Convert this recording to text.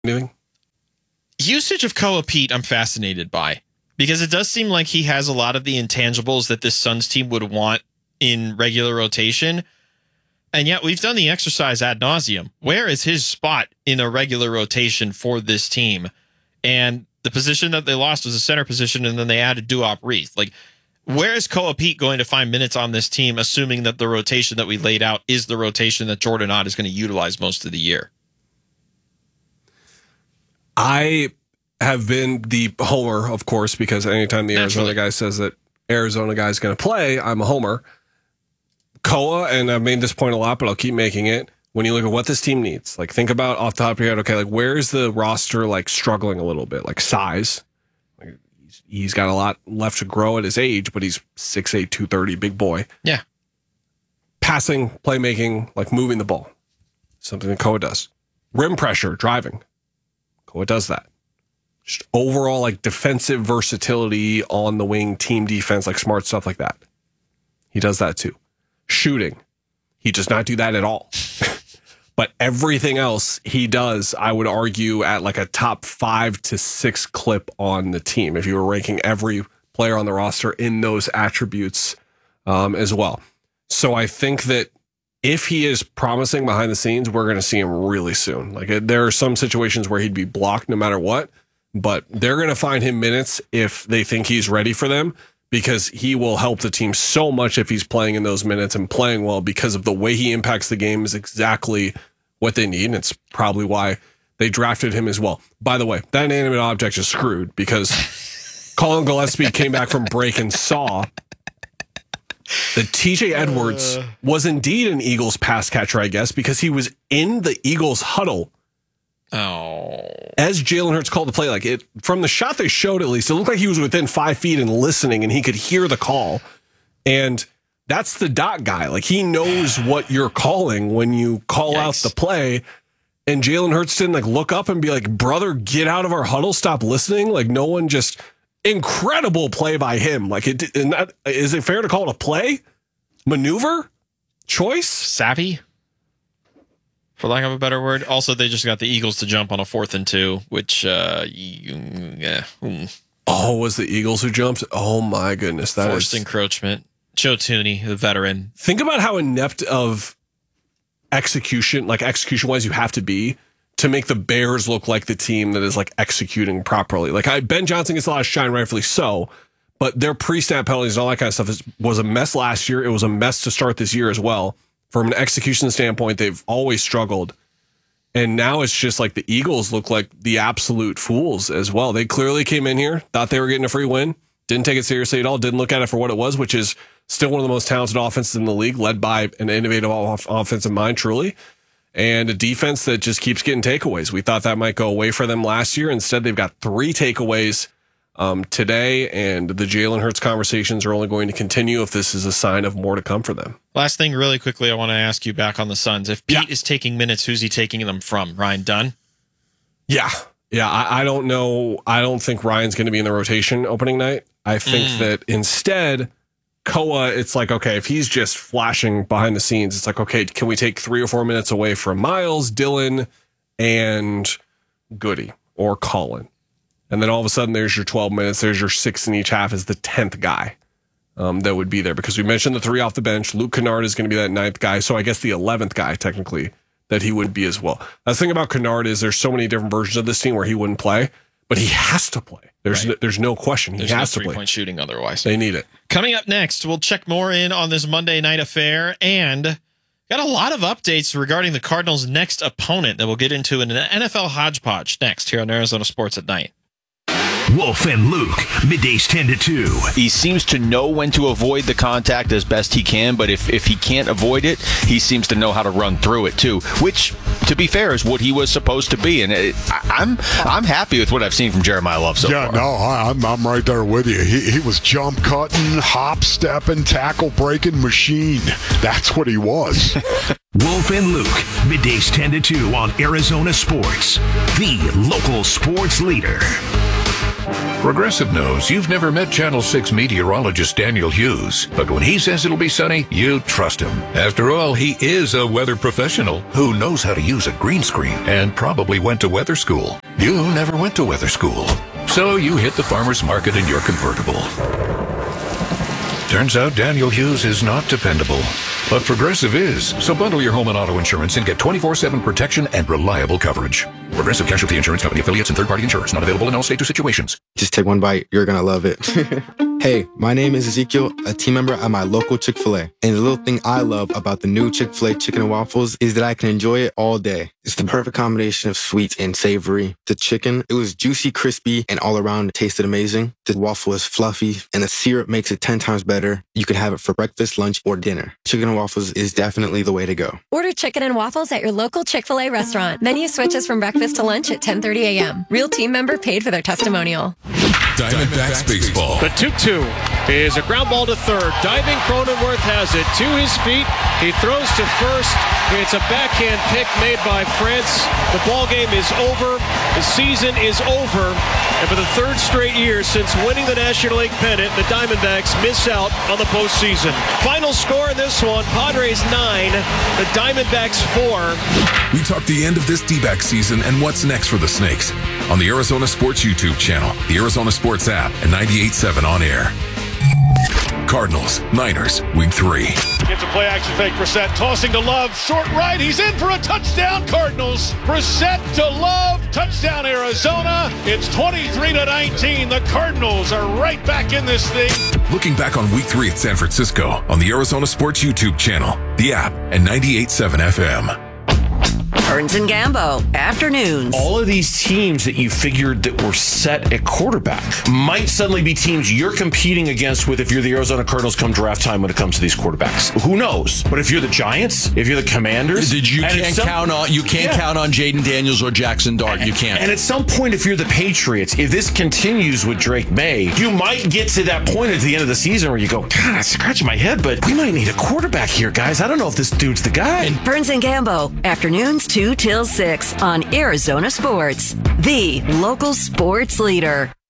Anything? Usage of Koa Pete, I'm fascinated by, because it does seem like he has a lot of the intangibles that this Suns team would want in regular rotation. And yet we've done the exercise ad nauseum. Where is his spot in a regular rotation for this team? And the position that they lost was a center position, and then they added Duop Reith. Like, where is Koa Pete going to find minutes on this team, assuming that the rotation that we laid out is the rotation that Jordan Ott is going to utilize most of the year? I have been the homer, of course, because anytime the Arizona guy says that Arizona guy is going to play, I'm a homer. Koa, and I've made this point a lot, but I'll keep making it. When you look at what this team needs, like think about off the top of your head, okay, like where's the roster like struggling a little bit, like size. Like, he's got a lot left to grow at his age, but he's 6'8", 230, big boy. Yeah. Passing, playmaking, like moving the ball, something that Koa does. Rim pressure, driving. Koa does that. Just overall, like defensive versatility on the wing, team defense, like smart stuff like that. He does that too. Shooting, he does not do that at all. But everything else he does, I would argue, at like a top 5 to 6 clip on the team, if you were ranking every player on the roster in those attributes as well. So I think that if he is promising behind the scenes, we're going to see him really soon. Like there are some situations where he'd be blocked no matter what, but they're going to find him minutes if they think he's ready for them, because he will help the team so much if he's playing in those minutes and playing well, because of the way he impacts the game is exactly what they need. And it's probably why they drafted him as well. By the way, that inanimate object is screwed because Colin Gillespie came back from break and saw that TJ Edwards was indeed an Eagles pass catcher, I guess, because he was in the Eagles huddle. Oh. As Jalen Hurts called the play, like it from the shot they showed, at least it looked like he was within 5 feet and listening, and he could hear the call. And that's the dot guy. Like he knows what you're calling when you call out the play. And Jalen Hurts didn't like look up and be like, brother, get out of our huddle. Stop listening. Like no one just incredible play by him. Like it, and that, is it fair to call it a play? Maneuver? Choice? Savvy? For lack of a better word. Also, they just got the Eagles to jump on a 4th and 2, which, yeah. Oh, was the Eagles who jumped? Oh my goodness. That forced encroachment. Joe Thuney, the veteran. Think about how inept of execution-wise you have to be to make the Bears look like the team that is like executing properly. Like Ben Johnson gets a lot of shine, rightfully so, but their pre-snap penalties and all that kind of stuff was a mess last year. It was a mess to start this year as well. From an execution standpoint, they've always struggled. And now it's just like the Eagles look like the absolute fools as well. They clearly came in here, thought they were getting a free win, didn't take it seriously at all, didn't look at it for what it was, which is still one of the most talented offenses in the league, led by an innovative offensive mind, truly, and a defense that just keeps getting takeaways. We thought that might go away for them last year. Instead, they've got 3 takeaways today, and the Jalen Hurts conversations are only going to continue if this is a sign of more to come for them. Last thing really quickly, I want to ask you back on the Suns. If Pete is taking minutes, who's he taking them from? Ryan Dunn? Yeah. I don't know. I don't think Ryan's going to be in the rotation opening night. I think that instead, Koa, it's like, okay, if he's just flashing behind the scenes, it's like, okay, can we take 3 or 4 minutes away from Miles, Dylan, and Goody or Colin? And then all of a sudden, there's your 12 minutes. There's your 6 in each half as the 10th guy that would be there. Because we mentioned the 3 off the bench. Luke Kennard is going to be that 9th guy. So I guess the 11th guy, technically, that he would be as well. The thing about Kennard is there's so many different versions of this team where he wouldn't play. But he has to play. There's no question. He has to play. Three-point shooting otherwise. They need it. Coming up next, we'll check more in on this Monday night affair and got a lot of updates regarding the Cardinals' next opponent that we'll get into in an NFL hodgepodge next here on Arizona Sports at Night. Wolf and Luke, middays 10 to 2. He seems to know when to avoid the contact as best he can, but if he can't avoid it, he seems to know how to run through it too, which, to be fair, is what he was supposed to be. And I'm happy with what I've seen from Jeremiah Love so far. Yeah, no, I'm right there with you. He was jump cutting, hop stepping, tackle breaking machine. That's what he was. Wolf and Luke, middays 10 to 2 on Arizona Sports, the local sports leader. Progressive knows you've never met Channel 6 meteorologist Daniel Hughes, but when he says it'll be sunny, you trust him. After all, he is a weather professional who knows how to use a green screen and probably went to weather school. You never went to weather school, so you hit the farmer's market in your convertible. Turns out Daniel Hughes is not dependable, but Progressive is. So bundle your home and auto insurance and get 24/7 protection and reliable coverage. Progressive Casualty Insurance Company affiliates and third-party insurers. Not available in all states or situations. Just take one bite. You're going to love it. Hey, my name is Ezekiel, a team member at my local Chick-fil-A. And the little thing I love about the new Chick-fil-A chicken and waffles is that I can enjoy it all day. It's the perfect combination of sweet and savory. The chicken, it was juicy, crispy, and all around it tasted amazing. The waffle is fluffy, and the syrup makes it 10 times better. You can have it for breakfast, lunch, or dinner. Chicken and waffles is definitely the way to go. Order chicken and waffles at your local Chick-fil-A restaurant. Menu switches from breakfast to lunch at 10:30 a.m. Real team member paid for their testimonial. Diamondbacks baseball. The 2-2 is a ground ball to third. Diving Cronenworth has it to his feet. He throws to first. It's a backhand pick made by Fritz. The ball game is over. The season is over. And for the third straight year since winning the National League pennant, the Diamondbacks miss out on the postseason. Final score in this one, Padres 9, the Diamondbacks 4. We talk the end of this D-back season and what's next for the Snakes on the Arizona Sports YouTube channel, the Arizona Sports app, and 98.7 on air. Cardinals, Niners, Week 3. Gets a play action fake. Brissett tossing to Love. Short right. He's in for a touchdown, Cardinals. Brissett to Love. Touchdown, Arizona. It's 23-19. The Cardinals are right back in this thing. Looking back on Week 3 at San Francisco on the Arizona Sports YouTube channel, the app, and 98.7 FM. Burns and Gambo, afternoons. All of these teams that you figured that were set at quarterback might suddenly be teams you're competing against with if you're the Arizona Cardinals come draft time when it comes to these quarterbacks. Who knows? But if you're the Giants, if you're the Commanders, you can't count on Jaden Daniels or Jackson Dart. You can't. And at some point, if you're the Patriots, if this continues with Drake May, you might get to that point at the end of the season where you go, God, I scratch my head, but we might need a quarterback here, guys. I don't know if this dude's the guy. Burns and Gambo, afternoons 2 till 6 on Arizona Sports, the local sports leader.